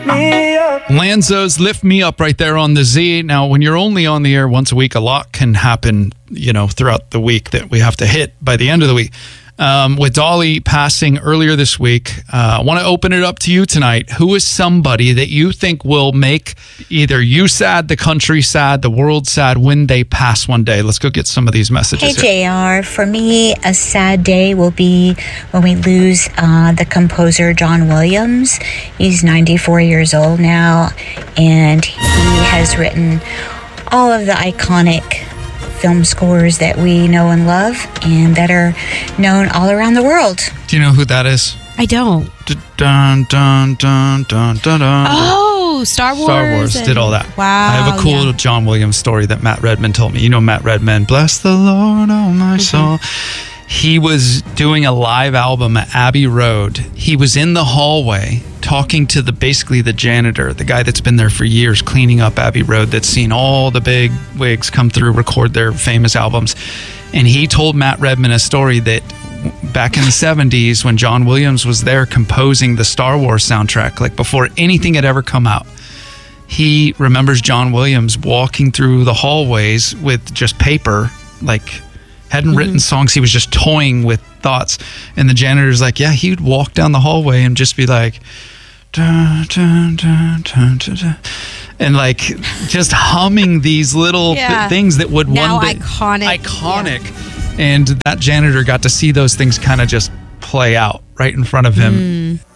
Lanzo's Lift Me Up right there on the Z. Now, when you're only on the air once a week, a lot can happen, throughout the week that we have to hit by the end of the week. With Dolly passing earlier this week, I want to open it up to you tonight. Who is somebody that you think will make either you sad, the country sad, the world sad when they pass one day? Let's go get some of these messages. Hey, JR. For me, a sad day will be when we lose the composer John Williams. He's 94 years old now, and he has written all of the iconic film scores that we know and love and that are known all around the world. Do you know who that is? I don't. Dun, dun, dun, dun, dun, dun. Oh, Star Wars. Star Wars did all that. Wow. I have a cool John Williams story that Matt Redman told me. You know Matt Redman, bless the Lord, oh my soul. He was doing a live album at Abbey Road. He was in the hallway talking to basically the janitor, the guy that's been there for years cleaning up Abbey Road, that's seen all the big wigs come through, record their famous albums. And he told Matt Redman a story that back in the 70s when John Williams was there composing the Star Wars soundtrack, like before anything had ever come out, he remembers John Williams walking through the hallways with just paper, like hadn't written songs. He was just toying with thoughts. And the janitor's like, yeah, he'd walk down the hallway and just be like, dun, dun, dun, dun, dun, dun, and like just humming these little things that would now one day iconic. And that janitor got to see those things kind of just play out right in front of him.